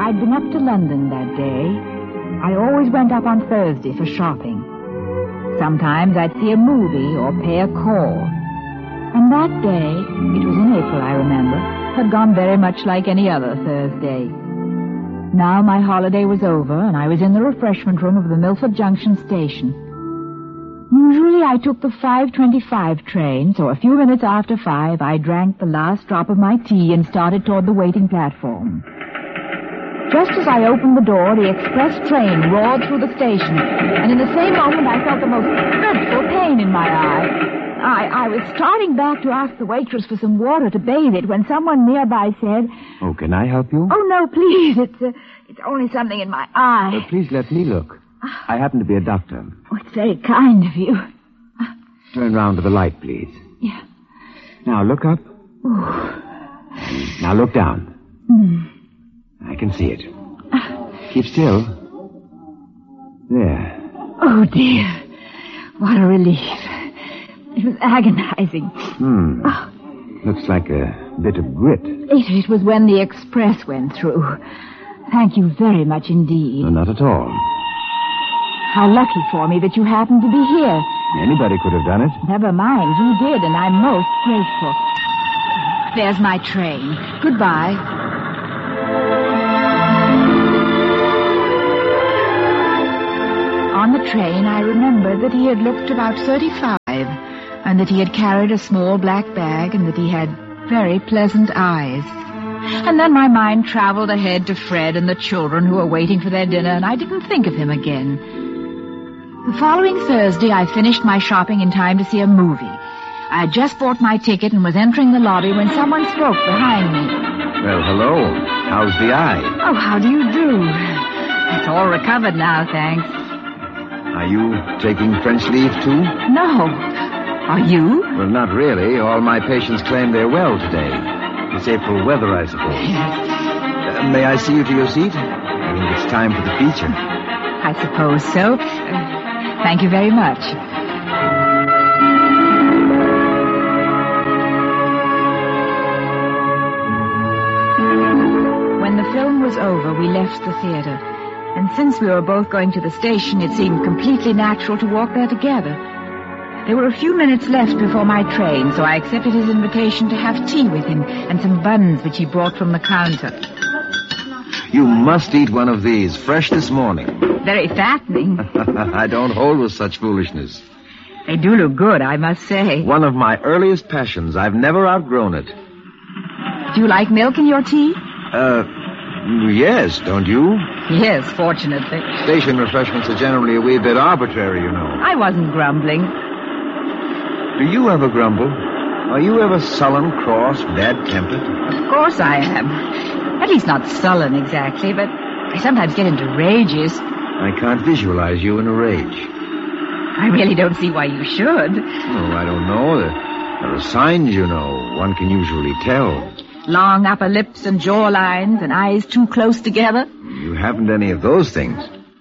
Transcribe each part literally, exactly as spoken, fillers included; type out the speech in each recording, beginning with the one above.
I'd been up to London that day. I always went up on Thursday for shopping. Sometimes I'd see a movie or pay a call. And that day, it was in April, I remember, had gone very much like any other Thursday. Now my holiday was over, and I was in the refreshment room of the Milford Junction station. Usually I took the five twenty-five train, so a few minutes after five, I drank the last drop of my tea and started toward the waiting platform. Just as I opened the door, the express train roared through the station, and in the same moment I felt the most dreadful pain in my eye. I, I was starting back to ask the waitress for some water to bathe it when someone nearby said... Oh, can I help you? Oh, no, please. It's uh, it's only something in my eye. Uh, please let me look. I happen to be a doctor. Oh, it's very kind of you. Turn round to the light, please. Yeah. Now, look up. Ooh. Now, look down. Mm. I can see it. Keep still. There. Oh, dear. What a relief. It was agonizing. Hmm. Oh. Looks like a bit of grit. It, it was when the express went through. Thank you very much indeed. No, not at all. How lucky for me that you happened to be here. Anybody could have done it. Never mind, you did, and I'm most grateful. There's my train. Goodbye. On the train, I remembered that he had looked about thirty-five, and that he had carried a small black bag, and that he had very pleasant eyes. And then my mind traveled ahead to Fred and the children who were waiting for their dinner, and I didn't think of him again. The following Thursday, I finished my shopping in time to see a movie. I had just bought my ticket and was entering the lobby when someone spoke behind me. Well, hello. How's the eye? Oh, how do you do? It's all recovered now, thanks. Are you taking French leave, too? No. Are you? Well, not really. All my patients claim they're well today. It's April weather, I suppose. Yes. Uh, may I see you to your seat? I think it's time for the feature. I suppose so. Uh, thank you very much. When the film was over, we left the theater. And since we were both going to the station, it seemed completely natural to walk there together. There were a few minutes left before my train, so I accepted his invitation to have tea with him and some buns which he brought from the counter. You must eat one of these, fresh this morning. Very fattening. I don't hold with such foolishness. They do look good, I must say. One of my earliest passions. I've never outgrown it. Do you like milk in your tea? Uh, yes, don't you? Yes, fortunately. Station refreshments are generally a wee bit arbitrary, you know. I wasn't grumbling. Do you ever grumble? Are you ever sullen, cross, bad-tempered? Of course I am. At least not sullen exactly, but I sometimes get into rages. I can't visualize you in a rage. I really don't see why you should. Oh, I don't know. There, there are signs, you know. One can usually tell. Long upper lips and jaw lines and eyes too close together. You haven't any of those things.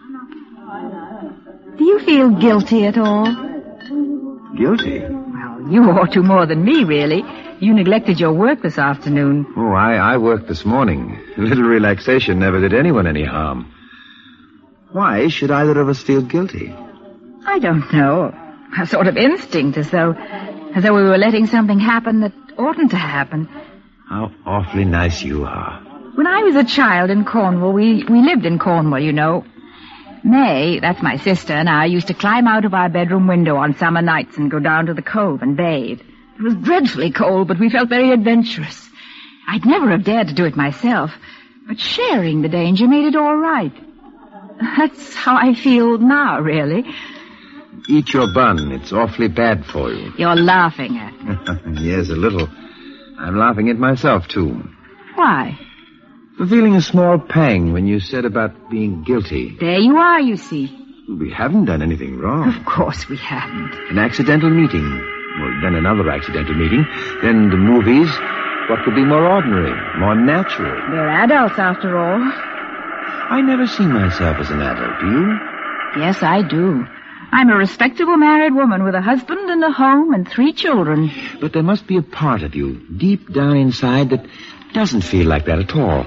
Do you feel guilty at all? Guilty? Well, you ought to more than me, really. You neglected your work this afternoon. Oh, I, I worked this morning. A little relaxation never did anyone any harm. Why should either of us feel guilty? I don't know. A sort of instinct, as though, as though we were letting something happen that oughtn't to happen. How awfully nice you are. When I was a child in Cornwall, we, we lived in Cornwall, you know. May, that's my sister, and I used to climb out of our bedroom window on summer nights and go down to the cove and bathe. It was dreadfully cold, but we felt very adventurous. I'd never have dared to do it myself, but sharing the danger made it all right. That's how I feel now, really. Eat your bun. It's awfully bad for you. You're laughing at me. Yes, a little. I'm laughing at myself, too. Why? For feeling a small pang when you said about being guilty. There you are, you see. We haven't done anything wrong. Of course we haven't. An accidental meeting. Well, then another accidental meeting. Then the movies. What could be more ordinary, more natural? We're adults, after all. I never see myself as an adult, do you? Yes, I do. I'm a respectable married woman with a husband and a home and three children. But there must be a part of you, deep down inside, that doesn't feel like that at all.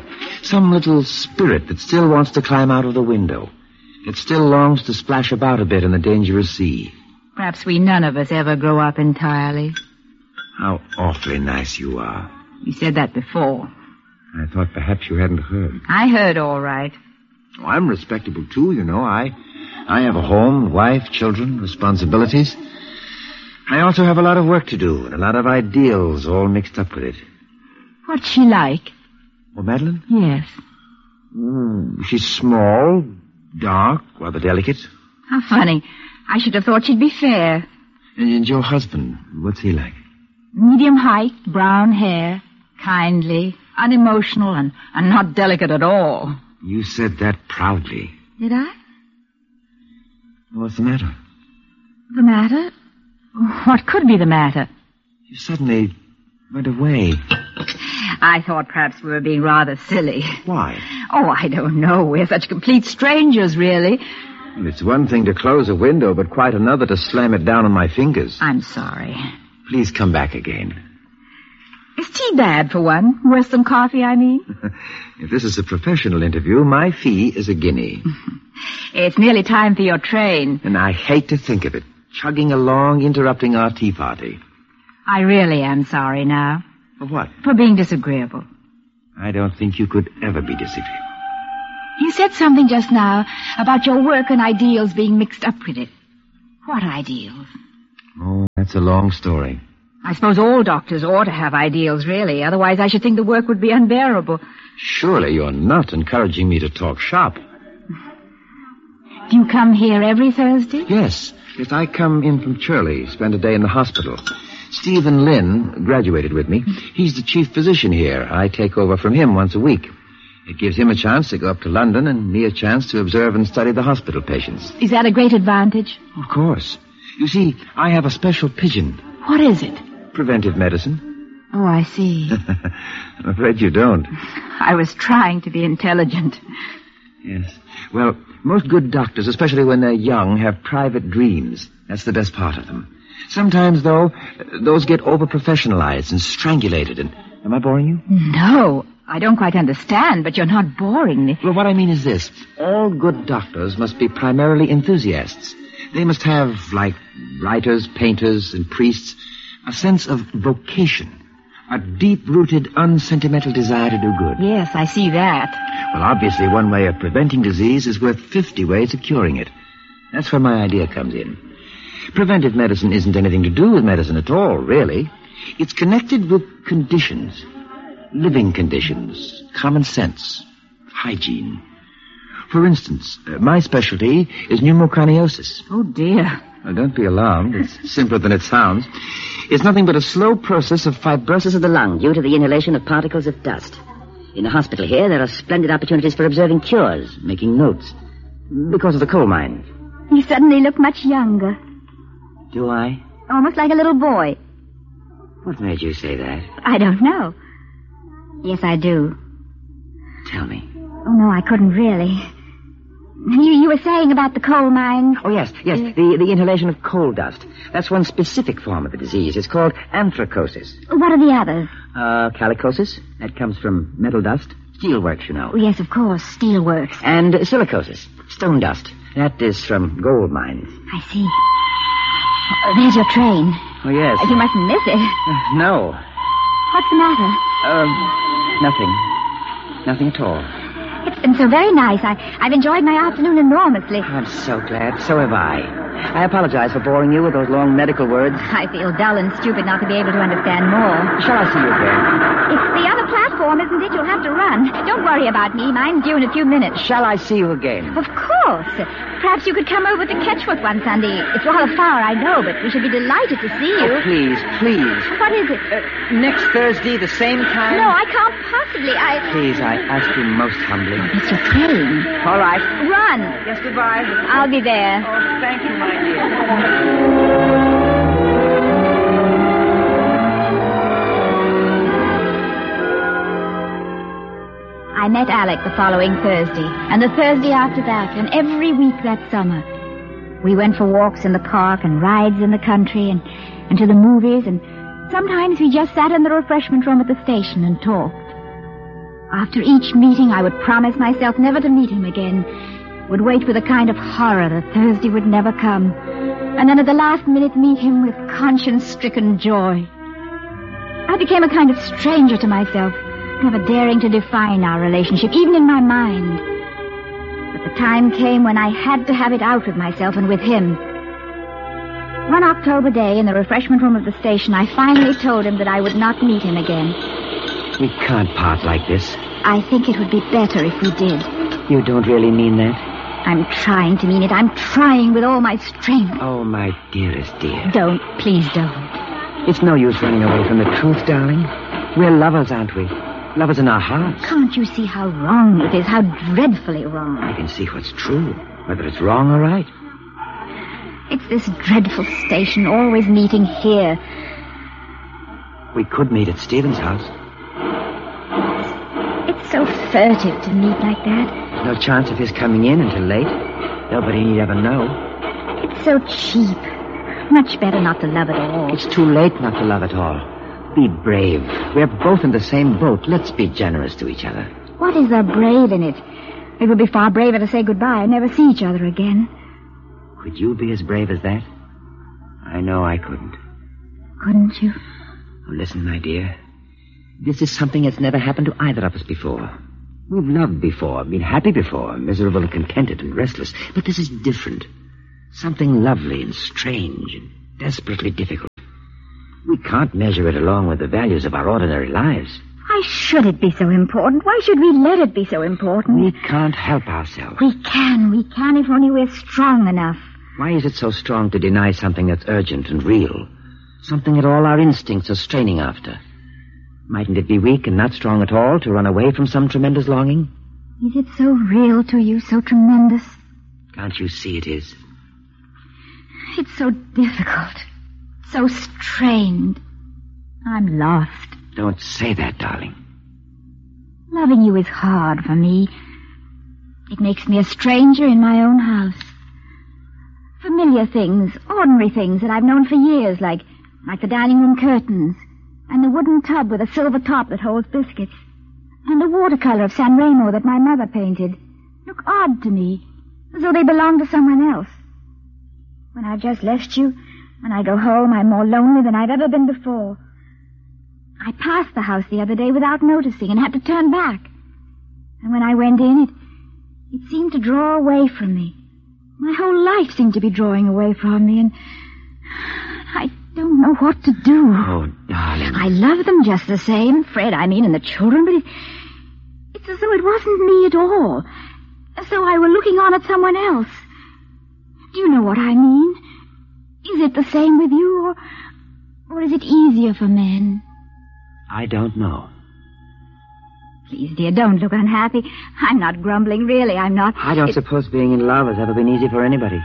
Some little spirit that still wants to climb out of the window. It still longs to splash about a bit in the dangerous sea. Perhaps we none of us ever grow up entirely. How awfully nice you are. You said that before. I thought perhaps you hadn't heard. I heard all right. Oh, I'm respectable, too, you know. I I have a home, wife, children, responsibilities. I also have a lot of work to do and a lot of ideals all mixed up with it. What's she like? Oh, Madeline? Yes. Mm, she's small, dark, rather delicate. How funny. I should have thought she'd be fair. And your husband, what's he like? Medium height, brown hair, kindly, unemotional, and, and not delicate at all. You said that proudly. Did I? What's the matter? The matter? What could be the matter? You suddenly went away. I thought perhaps we were being rather silly. Why? Oh, I don't know. We're such complete strangers, really. Well, it's one thing to close a window, but quite another to slam it down on my fingers. I'm sorry. Please come back again. Is tea bad, for one? Worse than coffee, I mean? If this is a professional interview, my fee is a guinea. It's nearly time for your train. And I hate to think of it. Chugging along, interrupting our tea party. I really am sorry now. For what? For being disagreeable. I don't think you could ever be disagreeable. You said something just now about your work and ideals being mixed up with it. What ideals? Oh, that's a long story. I suppose all doctors ought to have ideals, really. Otherwise, I should think the work would be unbearable. Surely you're not encouraging me to talk shop. Do you come here every Thursday? Yes. Yes, I come in from Churley, spend a day in the hospital. Stephen Lynn graduated with me. He's the chief physician here. I take over from him once a week. It gives him a chance to go up to London and me a chance to observe and study the hospital patients. Is that a great advantage? Of course. You see, I have a special pigeon. What is it? Preventive medicine. Oh, I see. I'm afraid you don't. I was trying to be intelligent. Yes. Well, most good doctors, especially when they're young, have private dreams. That's the best part of them. Sometimes, though, those get over-professionalized and strangulated. And am I boring you? No, I don't quite understand, but you're not boring me. Well, what I mean is this. All good doctors must be primarily enthusiasts. They must have, like writers, painters, and priests, a sense of vocation. A deep-rooted, unsentimental desire to do good. Yes, I see that. Well, obviously, one way of preventing disease is worth fifty ways of curing it. That's where my idea comes in. Preventive medicine isn't anything to do with medicine at all, really. It's connected with conditions. Living conditions. Common sense. Hygiene. For instance, uh, my specialty is pneumoconiosis. Oh, dear. Well, don't be alarmed. It's simpler than it sounds. It's nothing but a slow process of fibrosis of the lung due to the inhalation of particles of dust. In the hospital here, there are splendid opportunities for observing cures, making notes. Because of the coal mine. You suddenly look much younger. Do I? Almost like a little boy. What made you say that? I don't know. Yes, I do. Tell me. Oh, no, I couldn't really. You, you were saying about the coal mines. Oh, yes, yes, uh, the, the inhalation of coal dust. That's one specific form of the disease. It's called anthracosis. What are the others? Uh, calicosis. That comes from metal dust. Steelworks, you know. Oh, yes, of course, steelworks. And silicosis. Stone dust. That is from gold mines. I see. Oh, there's your train. Oh, yes. You mustn't miss it. Uh, no. What's the matter? Um, nothing. Nothing at all. It's been so very nice. I, I've enjoyed my afternoon enormously. I'm so glad. So have I. I apologize for boring you with those long medical words. I feel dull and stupid not to be able to understand more. Shall I see you again? It's the other platform, isn't it? You'll have to run. Don't worry about me. Mine's due in a few minutes. Shall I see you again? Of course. Perhaps you could come over to Ketchworth one Sunday. It's rather far, I know, but we should be delighted to see you. Oh, please, please. What is it? Uh, next Thursday, the same time? No, I can't possibly. I... Please, I ask you most humbly. It's your train. All right. Run. Yes, goodbye. I'll be there. Oh, thank you, my dear. I met Alec the following Thursday, and the Thursday after that, and every week that summer. We went for walks in the park and rides in the country and, and to the movies, and sometimes we just sat in the refreshment room at the station and talked. After each meeting, I would promise myself never to meet him again. Would wait with a kind of horror that Thursday would never come. And then at the last minute meet him with conscience-stricken joy. I became a kind of stranger to myself, never daring to define our relationship, even in my mind. But the time came when I had to have it out with myself and with him. One October day in the refreshment room of the station, I finally told him that I would not meet him again. We can't part like this. I think it would be better if we did. You don't really mean that? I'm trying to mean it. I'm trying with all my strength. Oh, my dearest dear. Don't. Please don't. It's no use running away from the truth, darling. We're lovers, aren't we? Lovers in our hearts. Can't you see how wrong it is? How dreadfully wrong. I can see what's true, whether it's wrong or right. It's this dreadful station, always meeting here. We could meet at Stephen's house. It's so furtive to meet like that. No chance of his coming in until late. Nobody need ever know. It's so cheap. Much better not to love at all. It's too late not to love at all. Be brave. We're both in the same boat. Let's be generous to each other. What is there brave in it? It would be far braver to say goodbye and never see each other again. Could you be as brave as that? I know I couldn't. Couldn't you? Oh, listen, my dear. This is something that's never happened to either of us before. We've loved before, been happy before, miserable and contented and restless. But this is different. Something lovely and strange and desperately difficult. We can't measure it along with the values of our ordinary lives. Why should it be so important? Why should we let it be so important? We can't help ourselves. We can, we can if only we're strong enough. Why is it so strong to deny something that's urgent and real? Something that all our instincts are straining after? Mightn't it be weak and not strong at all to run away from some tremendous longing? Is it so real to you, so tremendous? Can't you see it is? It's so difficult, so strained. I'm lost. Don't say that, darling. Loving you is hard for me. It makes me a stranger in my own house. Familiar things, ordinary things that I've known for years, like, like the dining room curtains, and the wooden tub with a silver top that holds biscuits, and the watercolor of San Remo that my mother painted, look odd to me, as though they belonged to someone else. When I've just left you, when I go home, I'm more lonely than I've ever been before. I passed the house the other day without noticing and had to turn back. And when I went in, it, it seemed to draw away from me. My whole life seemed to be drawing away from me, and I don't know what to do. Oh, darling. I love them just the same, Fred, I mean, and the children, but it, it's as though it wasn't me at all. As though I were looking on at someone else. Do you know what I mean? Is it the same with you, or, or is it easier for men? I don't know. Please, dear, don't look unhappy. I'm not grumbling, really, I'm not. I don't it... suppose being in love has ever been easy for anybody.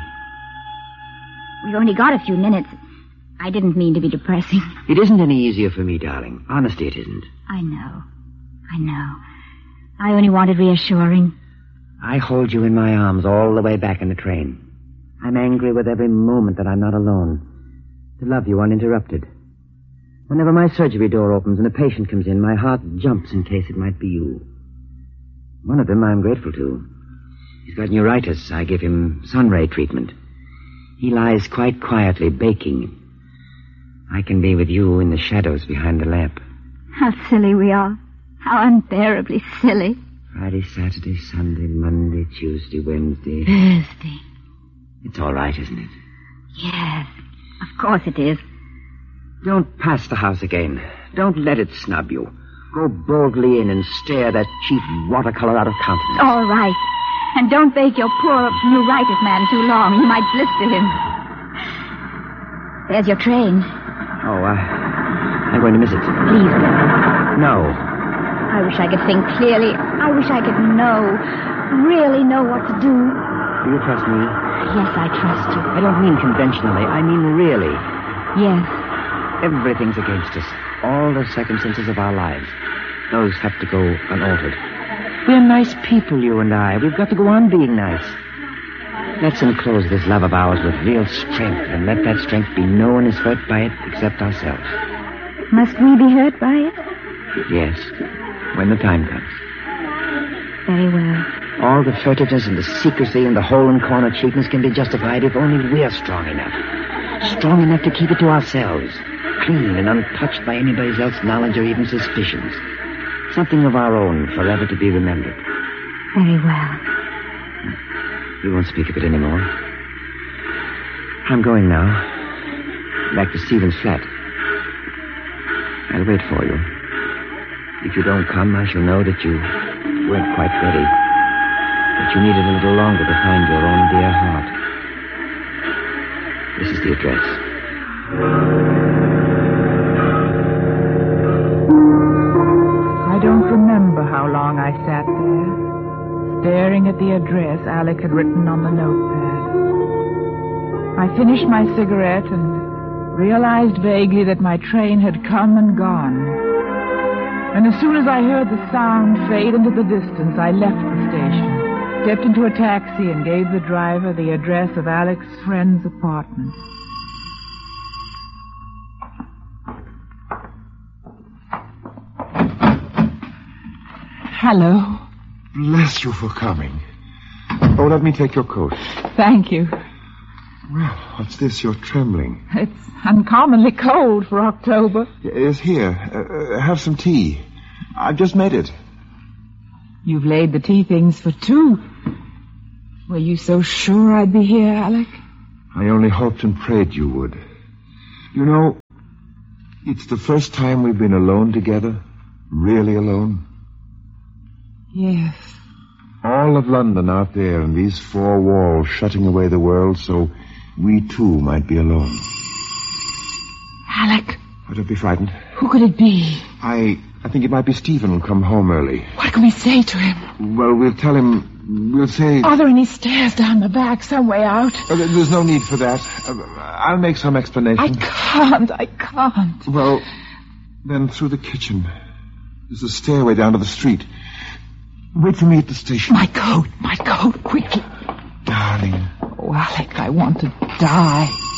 We've only got a few minutes. I didn't mean to be depressing. It isn't any easier for me, darling. Honestly, it isn't. I know. I know. I only wanted reassuring. I hold you in my arms all the way back in the train. I'm angry with every moment that I'm not alone. To love you uninterrupted. Whenever my surgery door opens and a patient comes in, my heart jumps in case it might be you. One of them I'm grateful to. He's got neuritis. I give him sunray treatment. He lies quite quietly, baking. I can be with you in the shadows behind the lamp. How silly we are. How unbearably silly. Friday, Saturday, Sunday, Monday, Tuesday, Wednesday. Thursday. It's all right, isn't it? Yes, of course it is. Don't pass the house again. Don't let it snub you. Go boldly in and stare that cheap watercolor out of countenance. All right. And don't bake your poor neuritis man too long. You might blister him. There's your train. Oh, uh, I'm going to miss it. Please go. No. I wish I could think clearly. I wish I could know, really know what to do. Do you trust me? Yes, I trust you. I don't mean conventionally. I mean really. Yes. Everything's against us. All the circumstances of our lives. Those have to go unaltered. We're nice people, you and I. We've got to go on being nice. Let's enclose this love of ours with real strength, and let that strength be no one is hurt by it except ourselves. Must we be hurt by it? Yes, when the time comes. Very well. All the furtiveness and the secrecy and the hole-and-corner cheapness can be justified if only we're strong enough. Strong enough to keep it to ourselves. Clean and untouched by anybody else's knowledge or even suspicions. Something of our own, forever to be remembered. Very well. We won't speak of it anymore. I'm going now. Back to Stephen's flat. I'll wait for you. If you don't come, I shall know that you weren't quite ready. That you needed a little longer to find your own dear heart. This is the address. I don't remember how long I sat there, staring at the address Alec had written on the notepad. I finished my cigarette and realized vaguely that my train had come and gone. And as soon as I heard the sound fade into the distance, I left the station, stepped into a taxi, and gave the driver the address of Alec's friend's apartment. Hello. Bless you for coming. Oh, let me take your coat. Thank you. Well, what's this? You're trembling. It's uncommonly cold for October. Yes, here. Uh, have some tea. I've just made it. You've laid the tea things for two. Were you so sure I'd be here, Alec? I only hoped and prayed you would. You know, it's the first time we've been alone together. Really alone. Yes. All of London out there and these four walls shutting away the world so we too might be alone. Alec. Oh, don't be frightened. Who could it be? I I think it might be Stephen who'll come home early. What can we say to him? Well, we'll tell him... We'll say... Are there any stairs down the back, some way out? Uh, there's no need for that. Uh, I'll make some explanation. I can't, I can't. Well, then through the kitchen. There's a stairway down to the street. Wait for me at the station. My coat, my coat, quickly. Darling. Oh, Alec, I want to die.